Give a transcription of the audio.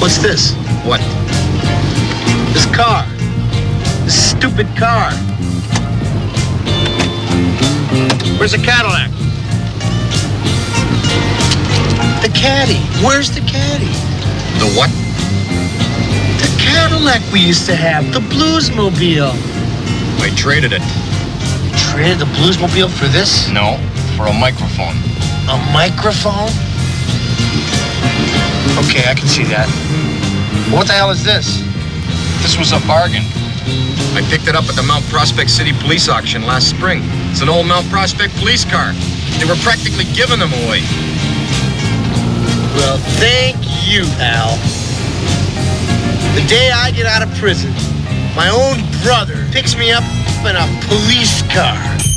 What's this? What? This car. This stupid car. Where's the Cadillac? The caddy. Where's the caddy? The what? The Cadillac we used to have. The Bluesmobile. I traded it. Traded the Bluesmobile for this? No, for a microphone. A microphone? Okay, I can see that. What the hell is this? This was a bargain. I picked it up at the Mount Prospect City Police auction last spring. It's an old Mount Prospect police car. They were practically giving them away. Well, thank you, pal. The day I get out of prison, my own brother picks me up in a police car.